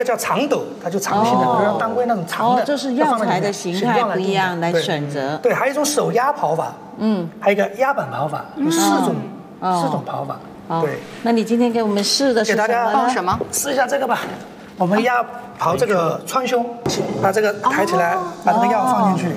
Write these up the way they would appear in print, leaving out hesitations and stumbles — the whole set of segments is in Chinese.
叫长斗，它就长形的，比如像当归那种长的。 就是药材的形态不一样来选择。 对，还有一种手压刨法，还有一个压板刨法，有四种刨法。对， 那你今天给我们试的是给大家放什么？ 试一下这个吧。我们刨这个川芎，把这个抬起来，把这个药放进去。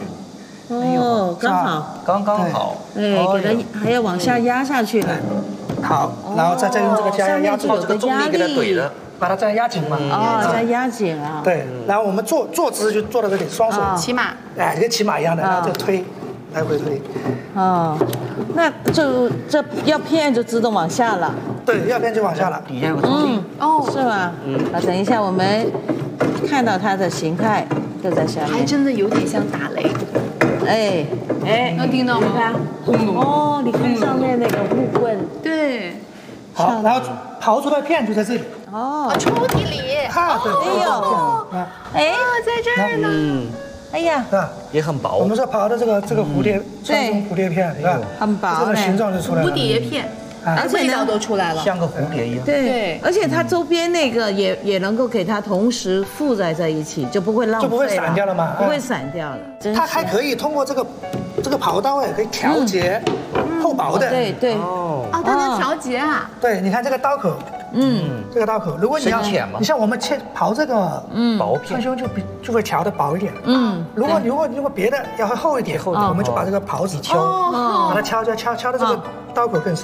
刚好。哎，给它还要往下压下去了。 好，然后再用这个压住这个重力给它怼着， 把它这样压紧嘛。 再压紧啊。 对，然后我们坐姿就坐到这里，双手骑马， 哎，跟骑马一样的，然后就推，来回推。 那这药片就自动往下了。 对，药片就往下了。 底下有个东西。 是吗？等一下我们看到它的形态就在下面。 还真的有点像打雷。 哎， 能听到吗？ 你看上面那个木棍。 对。 好，然后刨出来片就在这里。 抽屉里。 对。 在这儿呢。 哎呀， 也很薄。 我们是刨的这个蝴蝶，川芎蝴蝶片，你看， 很薄， 这个形状就出来了。 蝴蝶片， 而且味道都出来了， 像个蝴蝶一样。 对，而且它周边那个也能够给它同时附在一起，就不会浪费， 就不会散掉了嘛， 不会散掉了。 它还可以通过这个刨刀可以调节厚薄的。 对。 它能调节啊。 对，你看这个刀口。这个刀口，如果你要，你像我们刨这个薄片， 川芎就会调的薄一点。如果别的要会厚一点，我们就把这个刨子敲，把它敲的这个刀口更深。